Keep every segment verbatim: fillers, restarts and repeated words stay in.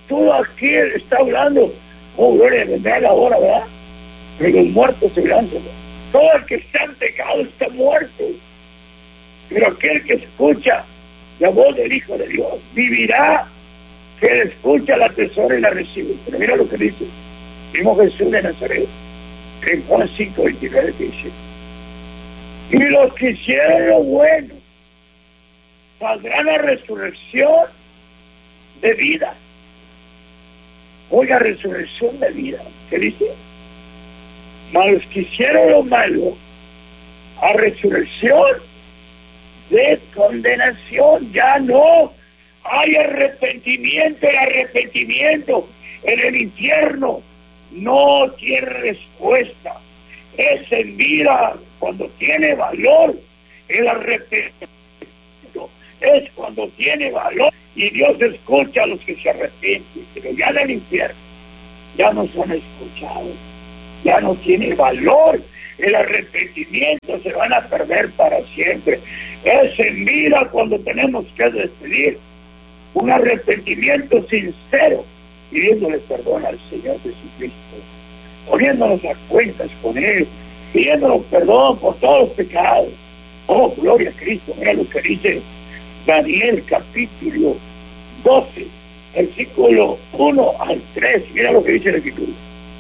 todo aquí está hablando, oh gloria, vendrá la hora, ¿verdad? De los muertos se lanzan. Todo el que está en pecado está muerto. Pero aquel que escucha la voz del Hijo de Dios vivirá, que él escucha, la atesora y la recibe. Pero mira lo que dice mismo Jesús de Nazaret en Juan cinco veintinueve, que dice: y los que hicieron lo bueno saldrán a resurrección de vida. Oiga, resurrección de vida. ¿Qué dice? Mas los que hicieron lo malo, a resurrección de condenación. Ya no hay arrepentimiento. El arrepentimiento en el infierno no tiene respuesta. Es en vida cuando tiene valor. El arrepentimiento es cuando tiene valor y Dios escucha a los que se arrepienten. Pero ya en el infierno ya no son escuchados, ya no tiene valor. El arrepentimiento se van a perder para siempre. Es en vida cuando tenemos que decidir un arrepentimiento sincero, pidiéndole perdón al Señor Jesucristo, poniéndonos a cuentas con Él, pidiéndonos perdón por todos los pecados. Oh, gloria a Cristo. Mira lo que dice Daniel capítulo doce, versículo uno al tres. Mira lo que dice el Escritura.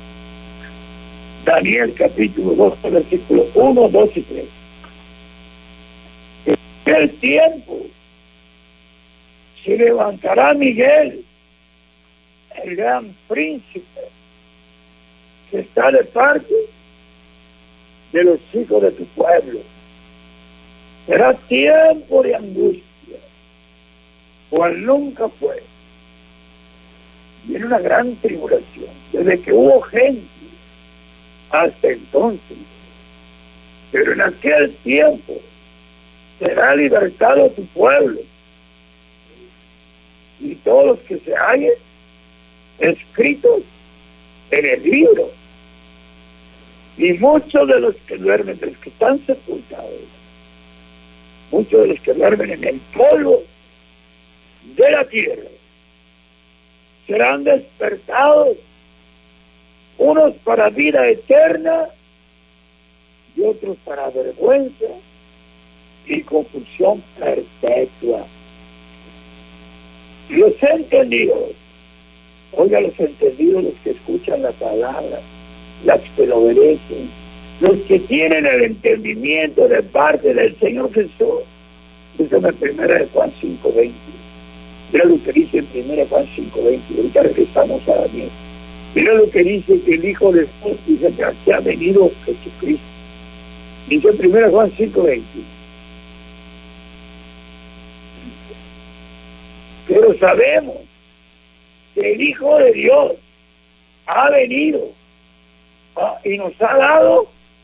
Daniel capítulo doce, versículo uno, dos y tres. En el tiempo se levantará Miguel, el gran príncipe, que está de parte de los hijos de tu pueblo. Será tiempo de angustia, cual nunca fue. Viene una gran tribulación, desde que hubo gente hasta entonces. Pero en aquel tiempo será libertado tu pueblo, y todos los que se hallen escritos en el libro. Y muchos de los que duermen, de los que están sepultados, muchos de los que duermen en el polvo de la tierra, serán despertados, unos para vida eterna y otros para vergüenza y confusión perpetua. Los entendidos, oiga, los entendidos, los que escuchan la palabra, los que lo obedecen, los que tienen el entendimiento de parte del Señor Jesús. Dice en primera de Juan cinco veinte. Mira lo que dice en primera de Juan cinco veinte. Ahorita regresamos a Daniel. Mira lo que dice que el Hijo de Dios, dice que ha venido Jesucristo. Dice en primera de Juan cinco veinte. Pero sabemos que el Hijo de Dios ha venido, ¿ah?, y nos ha dado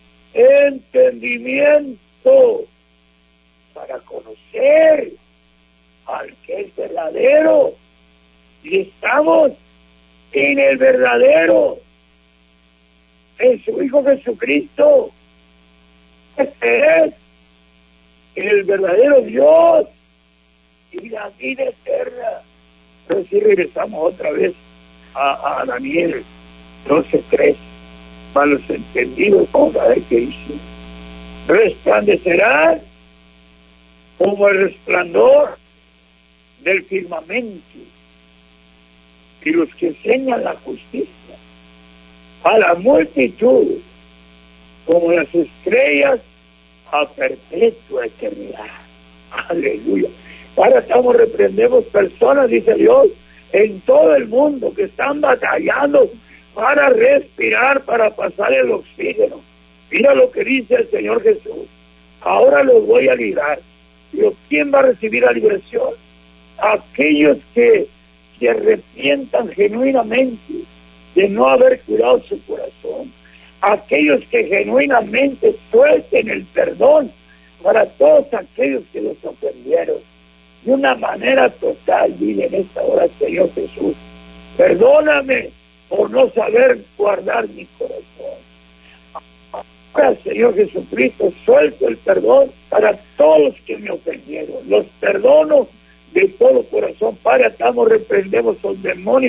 entendimiento para conocer al que es verdadero, y estamos en el verdadero, en su Hijo Jesucristo. Este es el verdadero Dios y la vida eterna. Pero si regresamos otra vez a, a Daniel doce tres, para los entendidos, vamos a ver qué dice. Resplandecerán como el resplandor del firmamento, y los que enseñan la justicia a la multitud como las estrellas a perpetua eternidad. Aleluya. Ahora estamos, reprendemos personas, dice Dios, en todo el mundo que están batallando para respirar, para pasar el oxígeno. Mira lo que dice el Señor Jesús. Ahora los voy a librar. Pero ¿quién va a recibir la liberación? Aquellos que se arrepientan genuinamente de no haber curado su corazón. Aquellos que genuinamente suelten el perdón para todos aquellos que los ofendieron. De una manera total, dile en esta hora, Señor Jesús, perdóname por no saber guardar mi corazón. Ahora, Señor Jesucristo, suelto el perdón para todos los que me ofendieron. Los perdono de todo corazón. Padre, estamos, reprendemos a los demonios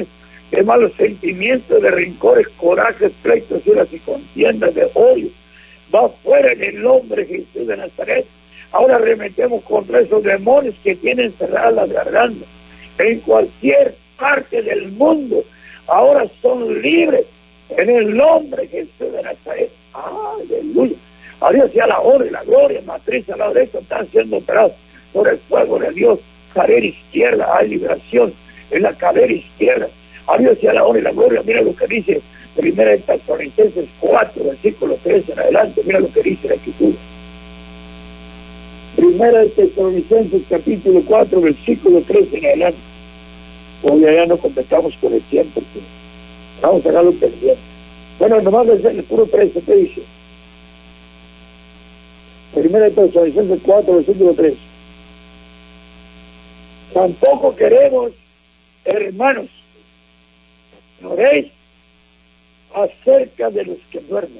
de malos sentimientos, de rencores, corajes, pleitos, iras y contiendas, de odio. Va fuera en el nombre de Jesús de Nazaret. Ahora remetemos contra esos demonios que tienen cerradas las gargantas en cualquier parte del mundo. Ahora son libres en el nombre de Jesús de Nazaret. Aleluya. A Dios sea la honra y la gloria. Matriz a la derecha están siendo operados por el fuego de Dios. Cadera izquierda, hay liberación en la cadera izquierda. A Dios sea la honra y la gloria. Mira lo que dice Primera de Tesalonicenses cuatro, versículo tres en adelante. Mira lo que dice la Escritura. Primera de Tesalonicenses capítulo cuatro, versículo tres en adelante. Hoy ya no completamos con el tiempo, que vamos a dejarlo pendiente. Bueno, nomás desde el puro tres, ¿qué dice? Primera de Tesalonicenses cuatro, versículo tres. Tampoco queremos, hermanos, ¿no veis? Acerca de los que duermen,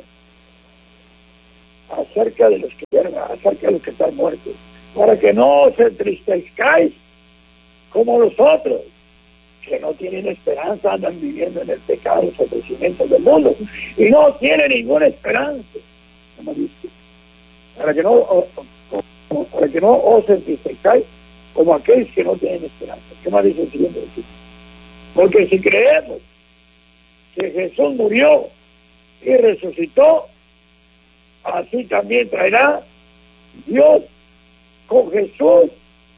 acerca de los que duermen, acerca de los que están muertos, para que no os entristezcáis como los otros, que no tienen esperanza, andan viviendo en el pecado, los ofrecimientos del mundo, y no tienen ninguna esperanza, como dice, para que no, para que no os entristezcáis como aquellos que no tienen esperanza. ¿Qué más dice el siguiente versículo? Porque si creemos que Jesús murió y resucitó, así también traerá Dios con Jesús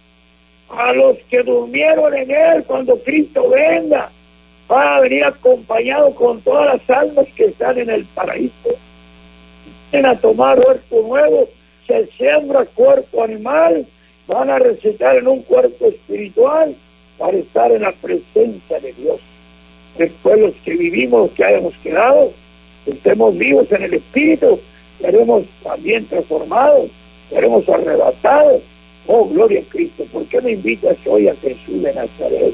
a los que durmieron en él cuando Cristo venga. Va a venir acompañado con todas las almas que están en el paraíso. Vienen a tomar cuerpo nuevo, se siembra cuerpo animal, van a resucitar en un cuerpo espiritual para estar en la presencia de Dios. Después los que vivimos, los que hayamos quedado, estemos vivos en el Espíritu, seremos también transformados, seremos arrebatados. Oh, gloria a Cristo. ¿Por qué me invitas hoy a Jesús de Nazaret?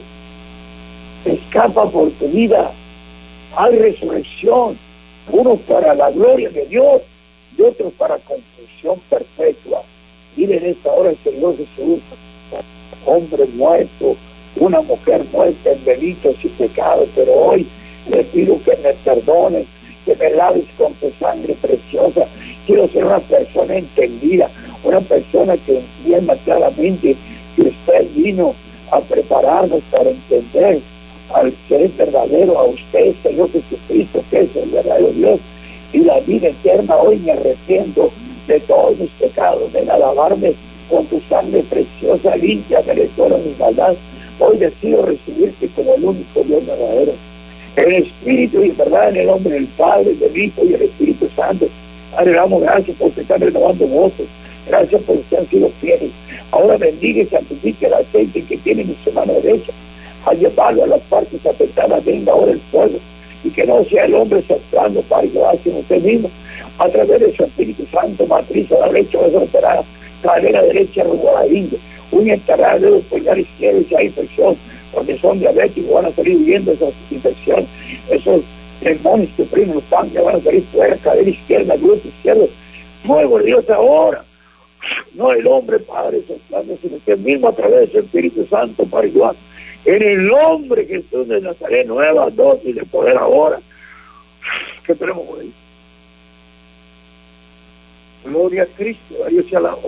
Escapa por tu vida. Hay resurrección, unos para la gloria de Dios y otros para confusión perpetua. Dile en esta hora al Señor Jesús, hombre muerto, una mujer muerta en delitos y pecados, pero hoy le pido que me perdones, que me laves con tu sangre preciosa. Quiero ser una persona entendida, una persona que entienda claramente que usted vino a prepararnos para entender al que es verdadero, a usted, Señor Jesucristo, que es el verdadero Dios, y la vida eterna. Hoy me arrepiento de todos mis pecados, de alabarme con tu sangre preciosa, limpia de todas mis maldades. Hoy decido recibirte como el único Dios verdadero, en espíritu y en verdad, en el nombre del Padre, del Hijo y del Espíritu Santo. Padre, damos gracias porque están renovando voces, gracias porque han sido fieles. Ahora bendiga y santifique el aceite que tiene en su mano derecha, al llevarlo a las partes afectadas. Venga ahora el fuego, y que no sea el hombre soplando para que hace usted mismo, a través de su Espíritu Santo. Matriz a la derecha desoperada, cadera derecha rugoradinga, uña enterrada, dedo pulgar izquierdo, si hay infección, porque son diabéticos, van a salir viviendo esas infecciones, esos demonios que oprimen los páncreas van a salir fuera, cadera izquierda, glúteo izquierdo. Fuego de Dios ahora, no el hombre, Padre, soplando, sino que mismo a través de su Espíritu Santo, Padre Juan, en el nombre de Jesús de Nazaret, nuevas dosis de poder ahora, que tenemos por ahí. Gloria a Cristo, a Dios sea la